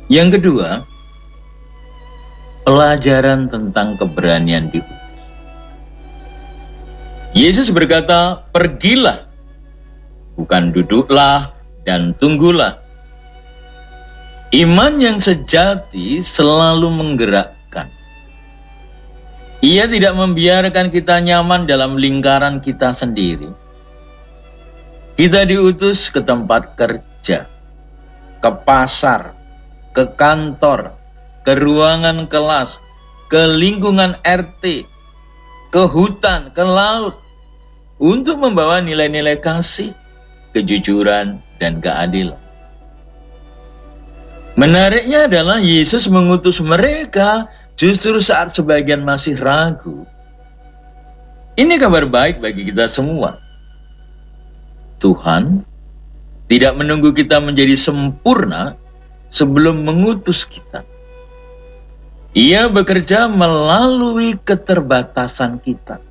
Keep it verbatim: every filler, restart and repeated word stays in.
Yang kedua, pelajaran tentang keberanian diutus. Yesus berkata, pergilah, bukan duduklah dan tunggulah. Iman yang sejati selalu menggerakkan. Ia tidak membiarkan kita nyaman dalam lingkaran kita sendiri. Kita diutus ke tempat kerja, ke pasar, ke kantor, ke ruangan kelas, ke lingkungan R T, ke hutan, ke laut, untuk membawa nilai-nilai kasih, kejujuran, dan keadilan. Menariknya adalah Yesus mengutus mereka justru saat sebagian masih ragu. Ini kabar baik bagi kita semua. Tuhan tidak menunggu kita menjadi sempurna sebelum mengutus kita. Ia bekerja melalui keterbatasan kita.